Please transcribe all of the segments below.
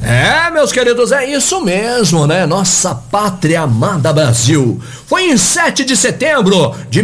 Meus queridos, é isso mesmo, né? Nossa pátria amada Brasil. Foi em 7 de setembro de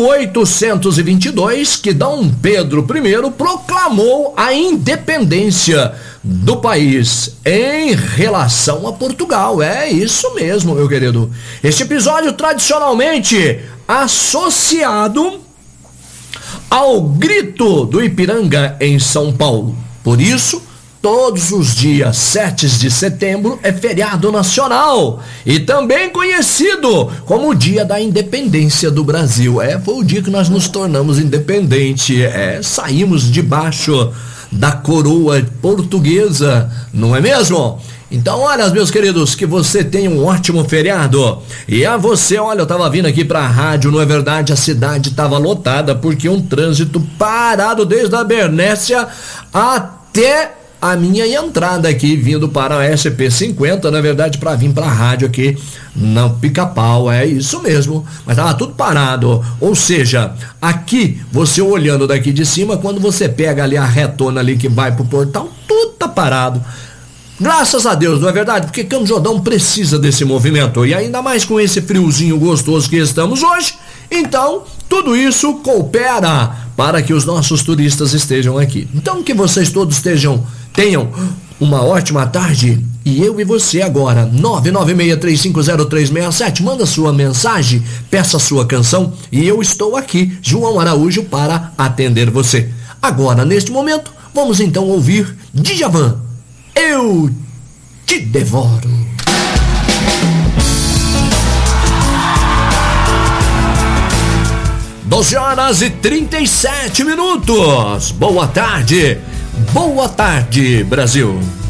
1822 que Dom Pedro I proclamou a independência do país em relação a Portugal. É isso mesmo, meu querido. Este episódio tradicionalmente associado ao Grito do Ipiranga em São Paulo. Por isso, todos os dias 7 de setembro é feriado nacional e também conhecido como o Dia da Independência do Brasil. Foi o dia que nós nos tornamos independentes, saímos debaixo da coroa portuguesa, não é mesmo? Então, olha, meus queridos, que você tenha um ótimo feriado. E a você, olha, eu tava vindo aqui pra rádio, não é verdade? A cidade tava lotada porque um trânsito parado desde a Bernécia até a minha entrada aqui, vindo para a SP50, na verdade, para vir para a rádio aqui no Pica-Pau, é isso mesmo, mas tava tudo parado, ou seja, aqui, você olhando daqui de cima, quando você pega ali a retona ali que vai pro portal, tudo tá parado. Graças a Deus, não é verdade? Porque Campos Jordão precisa desse movimento, e ainda mais com esse friozinho gostoso que estamos hoje, então, tudo isso coopera para que os nossos turistas estejam aqui. Então, que vocês todos tenham uma ótima tarde. E eu e você agora, 996350367, manda sua mensagem, peça sua canção e eu estou aqui, João Araújo, para atender você. Agora, neste momento, vamos então ouvir Djavan, Eu Te Devoro. 12h37. Boa tarde, Brasil.